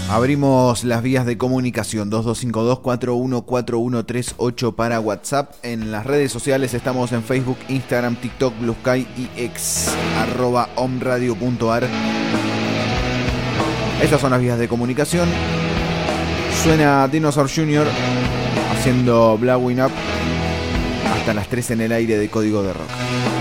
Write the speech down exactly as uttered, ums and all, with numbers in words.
Abrimos las vías de comunicación dos dos cinco dos, cuatro uno cuatro uno tres ocho para WhatsApp. En las redes sociales estamos en Facebook, Instagram, TikTok, Blue Sky y X, arroba omradio punto ar. Estas son las vías de comunicación. Suena Dinosaur junior haciendo Blowing Up hasta las tres en el aire de Código de Rock.